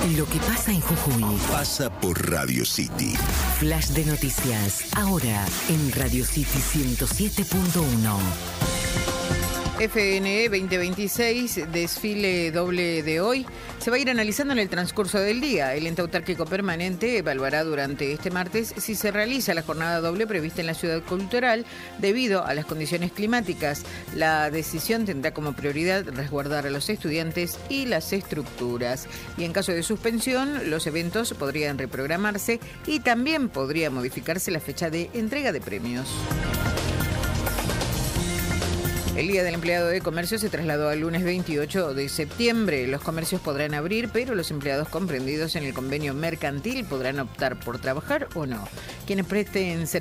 Lo que pasa en Jujuy pasa por Radio City. Flash de noticias, ahora en Radio City 107.1. FNE 2026, desfile doble de hoy, se va a ir analizando en el transcurso del día. El ente autárquico permanente evaluará durante este martes si se realiza la jornada doble prevista en la ciudad cultural debido a las condiciones climáticas. La decisión tendrá como prioridad resguardar a los estudiantes y las estructuras. Y en caso de suspensión, los eventos podrían reprogramarse y también podría modificarse la fecha de entrega de premios. El Día del Empleado de Comercio se trasladó al lunes 28 de septiembre. Los comercios podrán abrir, pero los empleados comprendidos en el convenio mercantil podrán optar por trabajar o no. Quienes presten servicio